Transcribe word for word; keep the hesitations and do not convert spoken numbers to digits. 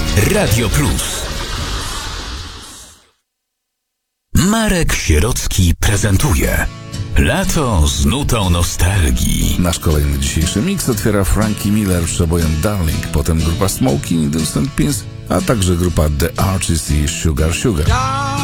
Radio Plus. Marek Sierocki prezentuje Lato z nutą nostalgii. Nasz kolejny dzisiejszy miks otwiera Frankie Miller z przebojem Darling, potem grupa Smokey and the Saint Pins, a także grupa The Artists i Sugar Sugar.